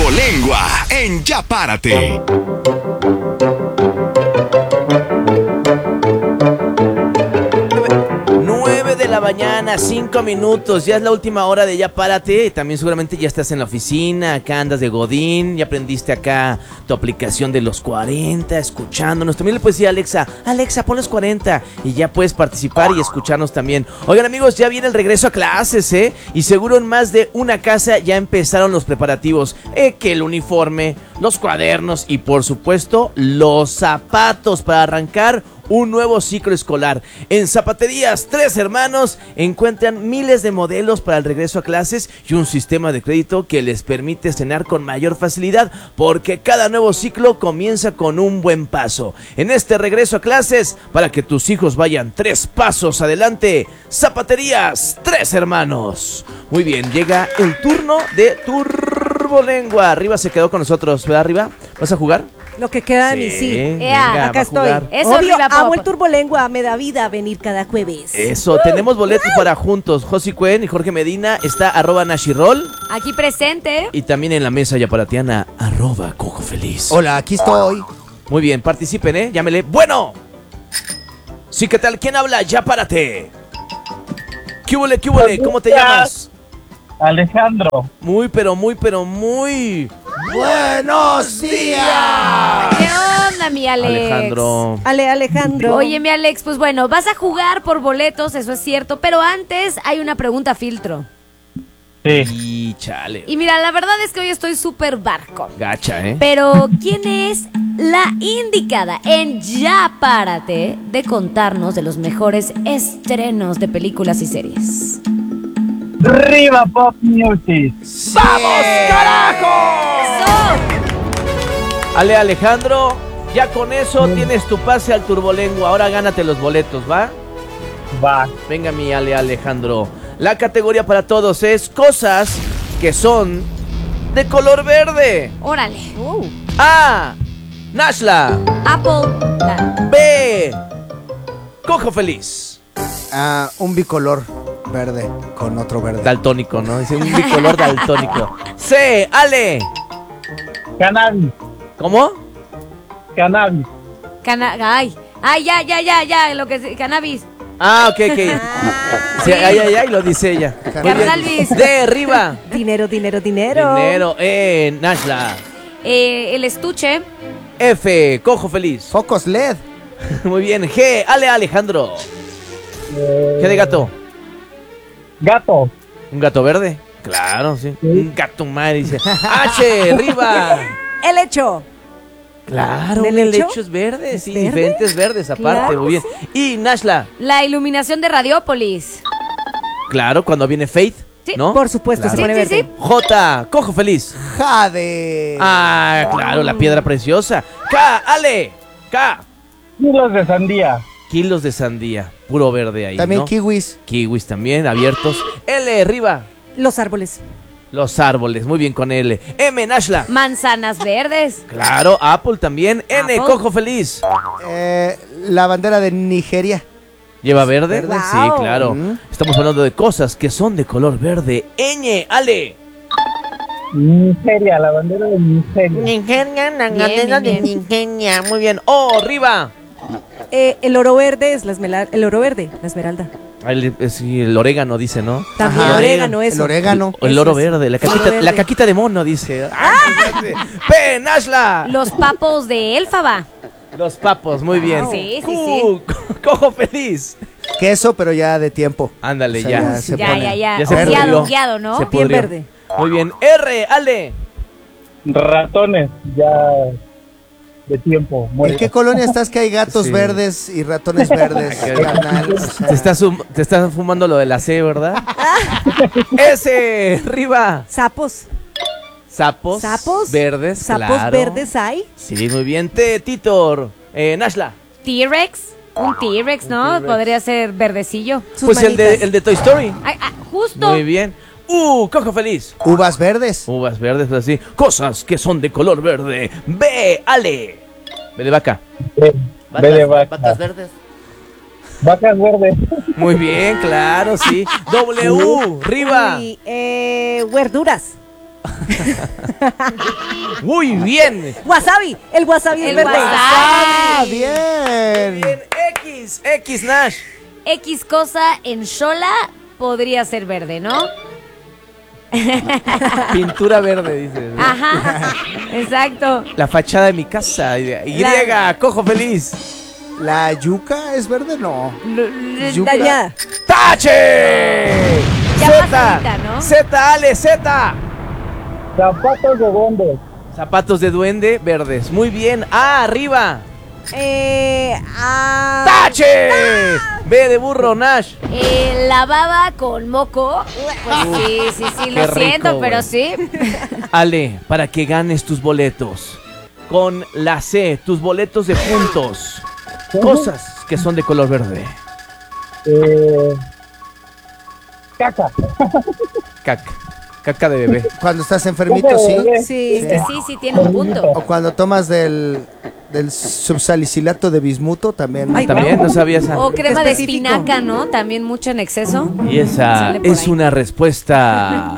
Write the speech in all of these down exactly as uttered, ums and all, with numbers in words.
Turbolengua en Ya Párate. nueve de la mañana, cinco minutos, ya es la última hora de Ya Párate. También seguramente ya estás en la oficina, acá andas de godín, ya aprendiste acá tu aplicación de los cuarenta, escuchándonos. También le puedes decir a Alexa, Alexa, pon los cuarenta y ya puedes participar y escucharnos también. Oigan amigos, ya viene el regreso a clases, ¿eh? Y seguro en más de una casa ya empezaron los preparativos. Eh, que el uniforme, los cuadernos y por supuesto los zapatos para arrancar un nuevo ciclo escolar. En Zapaterías Tres Hermanos encuentran miles de modelos para el regreso a clases y un sistema de crédito que les permite cenar con mayor facilidad, porque cada nuevo ciclo comienza con un buen paso. En este regreso a clases, para que tus hijos vayan tres pasos adelante, Zapaterías Tres Hermanos. Muy bien, llega el turno de Turbolengua. Arriba se quedó con nosotros, ¿verdad, Arriba? ¿Vas a jugar? Lo que queda de mí, Sí, sí. venga, Acá estoy. Eso, Obvio, Riva amo Pop. el Turbolengua, me da vida venir cada jueves. Eso, tenemos boletos para juntos. Josi Cuen y Jorge Medina, está arroba Nashirol. Aquí presente. Y también en la mesa yaparatiana, arroba Cojo Feliz. Hola, aquí estoy. Muy bien, participen, ¿eh? Llámele. Bueno. Sí, ¿qué tal? ¿Quién habla? Ya párate. ¿Qué hubole, qué hubole? ¿Cómo te llamas? Alejandro. Muy, pero muy, pero muy... ¡Buenos días! ¿Qué onda, mi Alex? Alejandro. Ale, Alejandro. Oye, mi Alex, pues bueno, vas a jugar por boletos, eso es cierto, pero antes hay una pregunta filtro. Sí. Y chale. Y mira, la verdad es que hoy estoy súper barco. Gacha, ¿eh? Pero, ¿quién es la indicada en Ya Párate de contarnos de los mejores estrenos de películas y series? Riva Pop Music. ¡Vamos, carajo! ¡Eso! Ale, Alejandro, ya con eso tienes tu pase al Turbolengua. Ahora gánate los boletos, ¿va? Va. Venga, mi Ale, Alejandro. La categoría para todos es cosas que son de color verde. Órale. Uh, A. Nashla. Apple. ah, B. Cojo Feliz. Ah, un bicolor verde con otro verde. Daltónico, ¿no? Dice un bicolor daltónico. C. Ale. Cannabis. ¿Cómo? Cannabis. Cana ay, ay, ya, ya, ya, ya, lo que es cannabis. Ah, ok, ok. Sí, ay, ay, ay, lo dice ella. Muy bien. Cannabis. D. Arriba. dinero, dinero, dinero. Dinero. E. Nashla. Eh, el estuche. F. Cojo Feliz. Focos L E D. Muy bien. G. Ale, Alejandro. Eh, ¿Qué de gato? Gato. ¿Un gato verde? Claro, sí. Un gato madre, dice. H. Arriba. El hecho. Claro, ¿Del el lecho? lecho es verde, sí, ¿Verde? diferentes verdes aparte, Claro. muy bien. Y Nashla, La iluminación de Radiópolis. claro, cuando viene Faith, Sí, ¿no? Por supuesto, Claro. se pone Sí, sí, verde. sí. J, Cojo Feliz. Jade. Ah, claro, la piedra preciosa. K, Ale, K, Kilos de sandía. kilos de sandía, puro verde ahí, También ¿no? kiwis. Kiwis también, abiertos. L, arriba, Los árboles. los árboles, muy bien con L. M, Nashla. Manzanas verdes. Claro, Apple también. N, Apple. Cojo Feliz. Eh, la bandera de Nigeria. ¿Lleva verde? Verde. Sí, Wow. claro. Mm. Estamos hablando de cosas que son de color verde. Ñ, Ale. Nigeria, la bandera de Nigeria. Nigeria, la Bien, bandera bien, de Nigeria. Muy bien. Oh, arriba. Eh, el oro verde es la esmeralda. El oro verde, la esmeralda. El, eh, sí, el orégano dice, ¿no? También Ajá. orégano, eso. El orégano. O el Eso oro es. verde, la Oro caquita, verde. la caquita de mono, dice. ¡Ah! P, Nashla. Los papos de Elfaba. Los papos, muy bien. Sí, sí, Q, Cojo Feliz. Queso, pero ya de tiempo. Ándale, O sea, ya. ya se Ya, pone. ya, ya. Ya se Ojeado, pudrió. ojeado, ¿no? Se Bien pudrió. verde. Muy bien. R, Ale. Ratones, ya de tiempo. ¿En muertos. qué colonia estás que hay gatos Sí. verdes y ratones verdes? Qué- carnal? O sea, Te estás, sum- te estás fumando lo de la C, ¿verdad? S, arriba. Sapos. Sapos. Sapos. Verdes, Sapos claro. verdes hay. Sí, muy bien. T, Titor. Eh, Nashla. T-Rex. Un T-Rex, ¿no? T-Rex. Podría ser verdecillo. Sus Pues el de, manitas. el de Toy Story. Ay, ah, justo. Muy bien. Uh, Cojo Feliz. Uvas verdes. Uvas verdes, pues así. Cosas que son de color verde. B, Ale. B de vaca. B, B de vaca. Vacas verdes. Vacas verdes. Muy bien, claro, sí. W, arriba. Uy, eh, verduras. Muy bien. Wasabi. El wasabi es El verde. wasabi. Ah, bien. Bien, X, X, Nash. X cosa en Xola podría ser verde, ¿no? Pintura verde, dices. ¿no? Ajá, exacto. La fachada de mi casa. Y, La- cojo feliz. ¿La yuca es verde? No. Yuca. Dañada. ¡Tache! Ya Z, pasadita, ¿no? Z, Ale, Z. Zapatos de duende. Zapatos de duende verdes. Muy bien. A, arriba. Eh, ah, ¡Tache! B de burro, Nash. Eh, la baba con moco. Pues sí, sí, sí, lo Qué rico, siento, pero güey. sí. Ale, para que ganes tus boletos. Con la C, tus boletos de puntos. Cosas que son de color verde. Eh, caca. Caca. Caca de bebé. Cuando estás enfermito, sí. sí. Es que sí, sí tiene un punto. O cuando tomas del, del subsalicilato de bismuto, también. Ay, También no sabías. O crema de específico. espinaca, ¿no? También mucho en exceso. Y esa Sale por es ahí. una respuesta.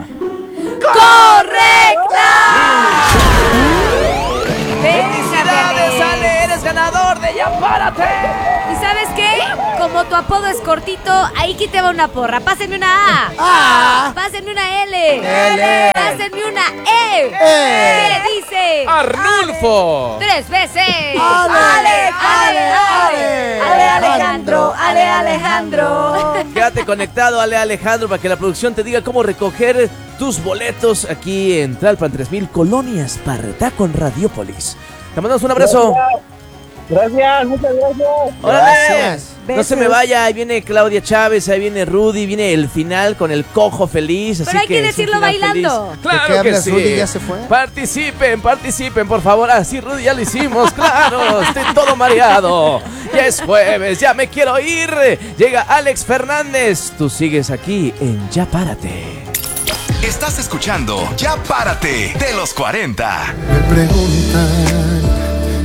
¡Felicidades, Ale! ¡Eres ganador de Ya Párate! ¿Y sabes qué? Como tu apodo es cortito, ahí que te va una porra. Pásenme una A. ¡Ah! Pásenme una L. L. Pásenme una E. E. ¿Qué dice? ¡Arnulfo! Tres veces. Ale, Ale, Ale. Ale Alejandro. Ale Alejandro. Quédate conectado, Ale Alejandro, para que la producción te diga cómo recoger tus boletos aquí en Tlalpan tres mil, Colonia Esparta con Radiópolis. Te mandamos un abrazo. Gracias, muchas gracias. ¡Órale! Gracias. No se me vaya, ahí viene Claudia Chávez, ahí viene Rudy, viene el final con el cojo feliz. Así Pero hay que es un decirlo final bailando. feliz. ¿De qué Claro que hablas, sí. Rudy? ¿Ya se fue? Participen, participen, por favor. Así, Rudy, ya lo hicimos, claro. Estoy todo mareado. Ya es jueves, ya me quiero ir. Llega Alex Fernández. Tú sigues aquí en Ya Párate. Estás escuchando Ya Párate de los cuarenta. Me preguntan